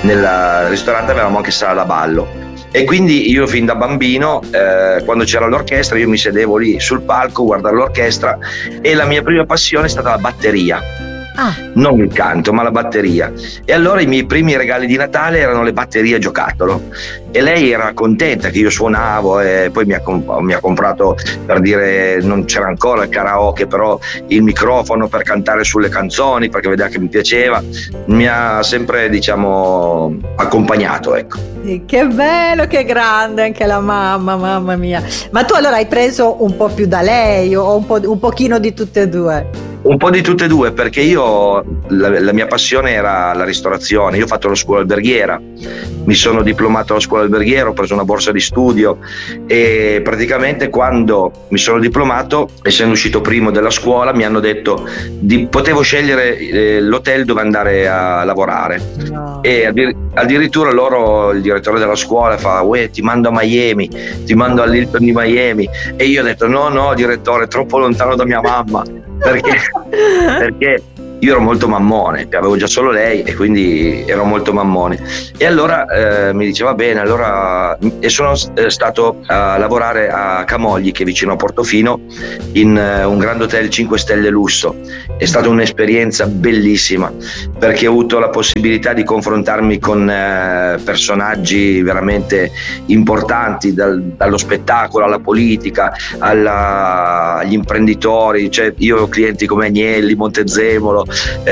nel ristorante avevamo anche sala da ballo, e quindi io fin da bambino quando c'era l'orchestra io mi sedevo lì sul palco a guardare l'orchestra, e la mia prima passione è stata la batteria. Non il canto, ma la batteria. E allora i miei primi regali di Natale erano le batterie a giocattolo, e lei era contenta che io suonavo, e poi mi ha comprato, per dire, non c'era ancora il karaoke, però il microfono per cantare sulle canzoni, perché vedeva che mi piaceva. Mi ha sempre, diciamo, accompagnato, ecco. Che bello, che grande anche la mamma, mamma mia. Ma tu allora hai preso un po' più da lei o un pochino di tutte e due? Un po' di tutte e due, perché io la mia passione era la ristorazione. Io ho fatto la scuola alberghiera, mi sono diplomato alla scuola alberghiera, ho preso una borsa di studio, e praticamente quando mi sono diplomato, essendo uscito primo della scuola, mi hanno detto potevo scegliere l'hotel dove andare a lavorare. No. E addirittura loro, il direttore della scuola fa: uè, ti mando a Miami, ti mando all'Hilton di Miami. E io ho detto no direttore, troppo lontano da mia mamma, perché io ero molto mammone, avevo già solo lei e quindi ero molto mammone. E allora mi diceva bene, allora, e sono stato a lavorare a Camogli, che è vicino a Portofino, in un grande hotel 5 stelle lusso. È stata un'esperienza bellissima, perché ho avuto la possibilità di confrontarmi con personaggi veramente importanti, dallo spettacolo alla politica agli imprenditori. Cioè, io ho clienti come Agnelli, Montezemolo,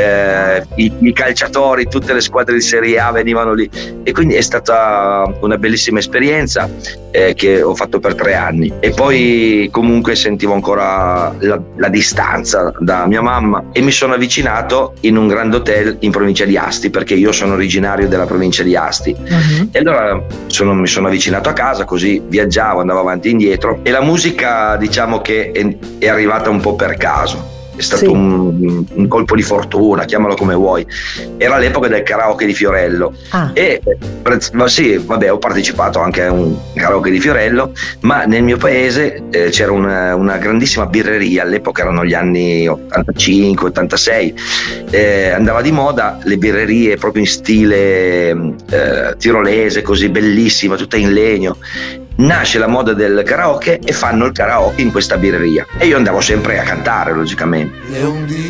i calciatori, tutte le squadre di Serie A venivano lì, e quindi è stata una bellissima esperienza che ho fatto per 3 anni. E poi comunque sentivo ancora la distanza da mia mamma, e mi sono avvicinato in un grande hotel in provincia di Asti, perché io sono originario della provincia di Asti. E allora mi sono avvicinato a casa, così viaggiavo, andavo avanti e indietro, e la musica, diciamo che è arrivata un po' per caso. È stato un colpo di fortuna, chiamalo come vuoi. Era l'epoca del karaoke di Fiorello. E sì, vabbè, ho partecipato anche a un karaoke di Fiorello, ma nel mio paese c'era una grandissima birreria. All'epoca erano gli anni 85-86, andava di moda le birrerie proprio in stile tirolese, così bellissima, tutta in legno. Nasce la moda del karaoke e fanno il karaoke in questa birreria, e io andavo sempre a cantare, logicamente. Le 11